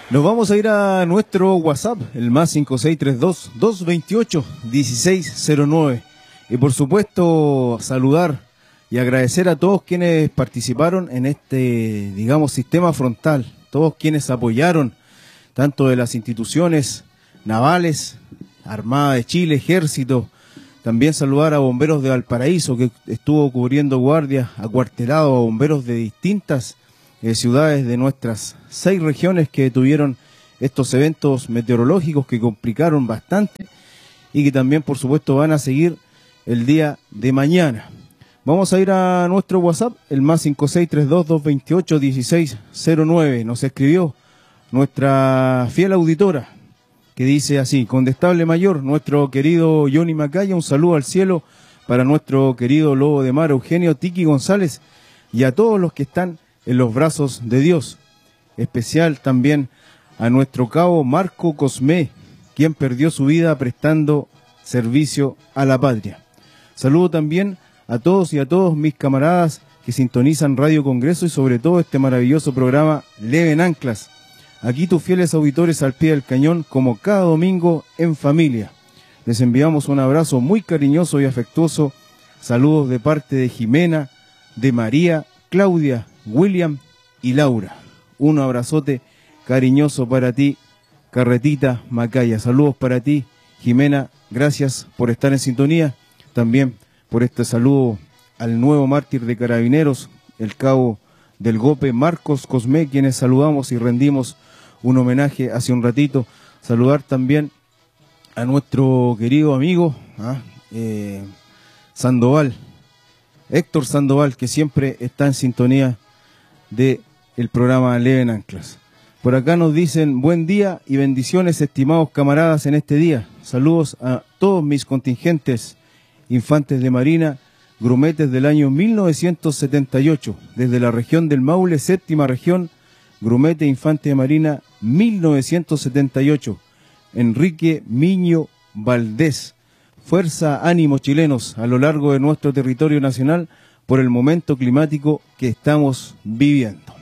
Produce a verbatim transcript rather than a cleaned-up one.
Nos vamos a ir a nuestro WhatsApp, el más cinco seis tres dos, dos dos ocho, uno seis cero nueve. Y por supuesto, saludar y agradecer a todos quienes participaron en este, digamos, sistema frontal, todos quienes apoyaron, tanto de las instituciones navales, Armada de Chile, Ejército. También saludar a bomberos de Valparaíso, que estuvo cubriendo guardia, acuartelado a bomberos de distintas eh, ciudades de nuestras seis regiones que tuvieron estos eventos meteorológicos que complicaron bastante y que también, por supuesto, van a seguir el día de mañana. Vamos a ir a nuestro WhatsApp, el más cinco seis tres dos, dos dos ocho, uno seis cero nueve. Nos escribió nuestra fiel auditora, que dice así: Condestable Mayor, nuestro querido Johnny Macaya, un saludo al cielo para nuestro querido Lobo de Mar, Eugenio Tiki González, y a todos los que están en los brazos de Dios. Especial también a nuestro cabo Marco Cosmé, quien perdió su vida prestando servicio a la patria. Saludo también a todos y a todos mis camaradas que sintonizan Radio Congreso y sobre todo este maravilloso programa Leven Anclas. Aquí tus fieles auditores al pie del cañón, como cada domingo en familia. Les enviamos un abrazo muy cariñoso y afectuoso. Saludos de parte de Jimena, de María, Claudia, William y Laura. Un abrazote cariñoso para ti, Carretita Macaya. Saludos para ti, Jimena. Gracias por estar en sintonía. También por este saludo al nuevo mártir de Carabineros, el cabo del Gope, Marcos Cosmé, quienes saludamos y rendimos un homenaje hace un ratito. Saludar también a nuestro querido amigo ¿ah? eh, Sandoval, Héctor Sandoval, que siempre está en sintonía de el programa Leven Anclas. Por acá nos dicen buen día y bendiciones, estimados camaradas, en este día. Saludos a todos mis contingentes, infantes de Marina, grumetes del año mil novecientos setenta y ocho, desde la región del Maule, séptima región, grumete infante de Marina mil novecientos setenta y ocho, Enrique Miño Valdés. Fuerza, ánimo chilenos a lo largo de nuestro territorio nacional por el momento climático que estamos viviendo.